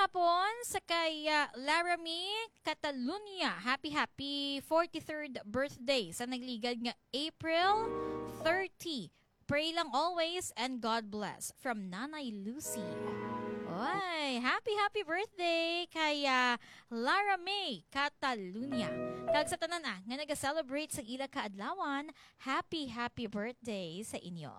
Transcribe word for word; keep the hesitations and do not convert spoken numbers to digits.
hapon sa kay uh, Laramie Catalunya. Happy happy forty-third birthday sa nagligad nga April thirtieth. Pray lang always and God bless from Nanay Lucy. Oy, happy happy birthday kay uh, Laramie Catalunya. Kag sa tanan ah, nga naga-celebrate sa ila kaadlawan, happy happy birthday sa inyo.